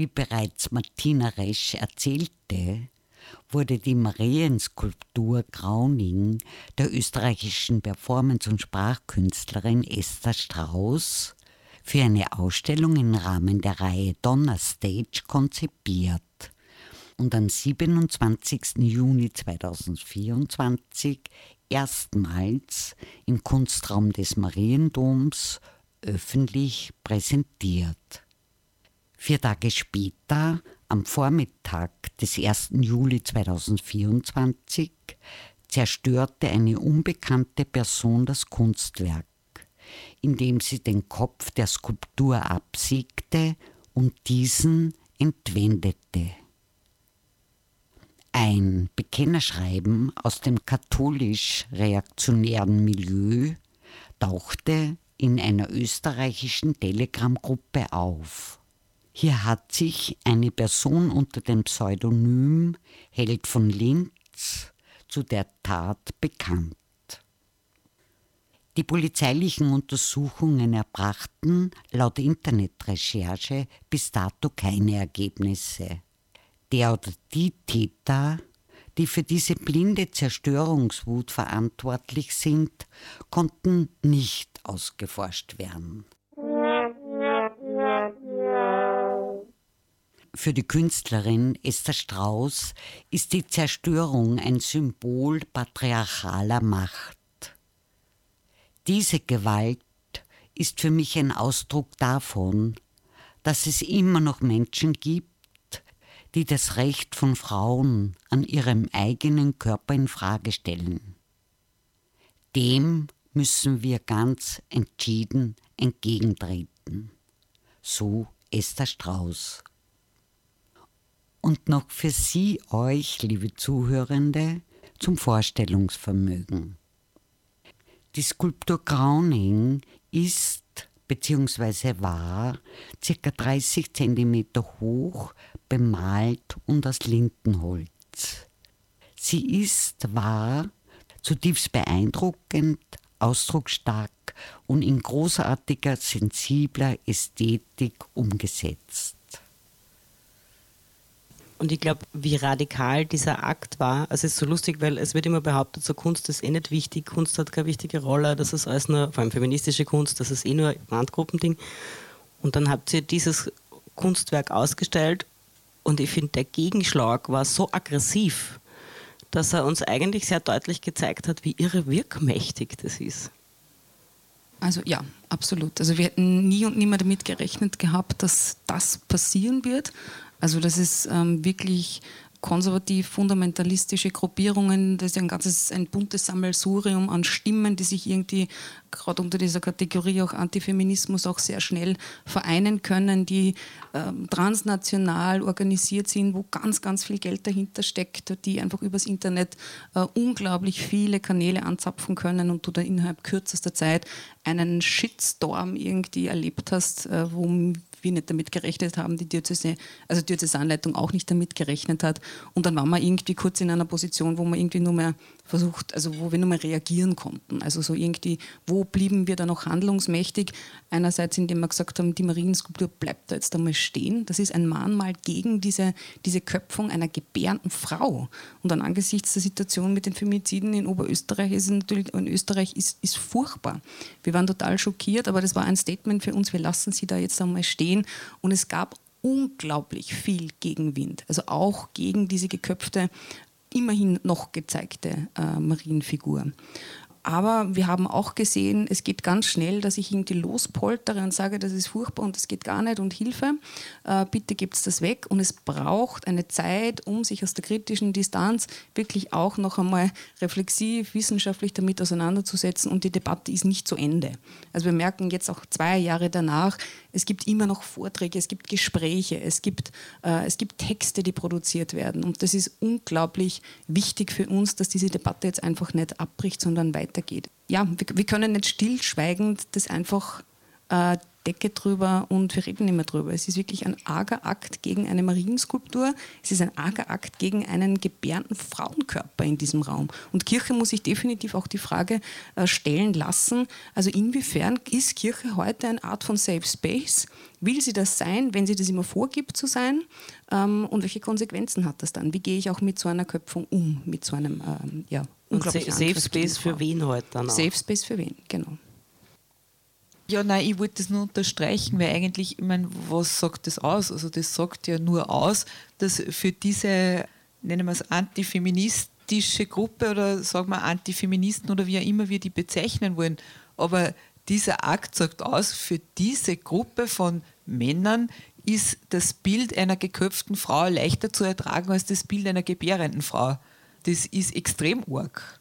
Wie bereits Martina Resch erzählte, wurde die Marienskulptur Grauning der österreichischen Performance- und Sprachkünstlerin Esther Strauß für eine Ausstellung im Rahmen der Reihe Donnerstage konzipiert und am 27. Juni 2024 erstmals im Kunstraum des Mariendoms öffentlich präsentiert. 4 Tage später, am Vormittag des 1. Juli 2024, zerstörte eine unbekannte Person das Kunstwerk, indem sie den Kopf der Skulptur absägte und diesen entwendete. Ein Bekennerschreiben aus dem katholisch-reaktionären Milieu tauchte in einer österreichischen Telegram-Gruppe auf. Hier hat sich eine Person unter dem Pseudonym Held von Linz zu der Tat bekannt. Die polizeilichen Untersuchungen erbrachten laut Internetrecherche bis dato keine Ergebnisse. Der oder die Täter, die für diese blinde Zerstörungswut verantwortlich sind, konnten nicht ausgeforscht werden. Für die Künstlerin Esther Strauß ist die Zerstörung ein Symbol patriarchaler Macht. Diese Gewalt ist für mich ein Ausdruck davon, dass es immer noch Menschen gibt, die das Recht von Frauen an ihrem eigenen Körper in Frage stellen. Dem müssen wir ganz entschieden entgegentreten. So Esther Strauß. Und noch für Sie, euch, liebe Zuhörende, zum Vorstellungsvermögen. Die Skulptur Grauning ist bzw. war ca. 30 cm hoch, bemalt und aus Lindenholz. Sie war zutiefst beeindruckend, ausdrucksstark und in großartiger, sensibler Ästhetik umgesetzt. Und ich glaube, wie radikal dieser Akt war, also es ist so lustig, weil es wird immer behauptet, so Kunst ist nicht wichtig, Kunst hat keine wichtige Rolle, das ist alles nur, vor allem feministische Kunst, das ist nur ein Randgruppending. Und dann habt ihr dieses Kunstwerk ausgestellt und ich finde, der Gegenschlag war so aggressiv, dass er uns eigentlich sehr deutlich gezeigt hat, wie irre wirkmächtig das ist. Also ja, absolut. Also wir hätten nie und nimmer damit gerechnet gehabt, dass das passieren wird. Also das ist wirklich konservativ-fundamentalistische Gruppierungen, das ist ein buntes Sammelsurium an Stimmen, die sich irgendwie gerade unter dieser Kategorie auch Antifeminismus auch sehr schnell vereinen können, die transnational organisiert sind, wo ganz, ganz viel Geld dahinter steckt, die einfach übers Internet unglaublich viele Kanäle anzapfen können und du da innerhalb kürzester Zeit einen Shitstorm irgendwie erlebt hast, wo wir nicht damit gerechnet haben, die Diözesanleitung auch nicht damit gerechnet hat. Und dann waren wir irgendwie kurz in einer Position, wo wir irgendwie nur mehr wo wir nur mehr reagieren konnten. Also so irgendwie, wo blieben wir da noch handlungsmächtig? Einerseits, indem wir gesagt haben, die Marienskulptur bleibt da jetzt einmal stehen. Das ist ein Mahnmal gegen diese Köpfung einer gebärenden Frau. Und dann angesichts der Situation mit den Femiziden in Oberösterreich ist furchtbar. Wir waren total schockiert, aber das war ein Statement für uns, wir lassen sie da jetzt einmal stehen. Und es gab unglaublich viel Gegenwind, also auch gegen diese geköpfte, immerhin noch gezeigte Marienfigur. Aber wir haben auch gesehen, es geht ganz schnell, dass ich irgendwie lospoltere und sage, das ist furchtbar und das geht gar nicht und Hilfe, bitte gebt's das weg. Und es braucht eine Zeit, um sich aus der kritischen Distanz wirklich auch noch einmal reflexiv, wissenschaftlich damit auseinanderzusetzen und die Debatte ist nicht zu Ende. Also wir merken jetzt auch 2 Jahre danach, es gibt immer noch Vorträge, es gibt Gespräche, es gibt Texte, die produziert werden und das ist unglaublich wichtig für uns, dass diese Debatte jetzt einfach nicht abbricht, sondern weitergeht. Ja, wir können nicht stillschweigend das einfach Decke drüber und wir reden nicht mehr drüber. Es ist wirklich ein arger Akt gegen eine Marienskulptur. Es ist ein arger Akt gegen einen gebärenden Frauenkörper in diesem Raum. Und Kirche muss sich definitiv auch die Frage stellen lassen, also inwiefern ist Kirche heute eine Art von Safe Space? Will sie das sein, wenn sie das immer vorgibt zu sein? Und welche Konsequenzen hat das dann? Wie gehe ich auch mit so einer Köpfung um, mit so einem unglaublichen Safe Space für wen heute dann auch? Safe Space für wen, genau. Ja, nein, ich wollte das nur unterstreichen, weil eigentlich, ich meine, was sagt das aus? Also das sagt ja nur aus, dass für diese, nennen wir es antifeministische Gruppe oder sagen wir Antifeministen oder wie auch immer wir die bezeichnen wollen, aber dieser Akt sagt aus, für diese Gruppe von Männern ist das Bild einer geköpften Frau leichter zu ertragen als das Bild einer gebärenden Frau. Das ist extrem arg.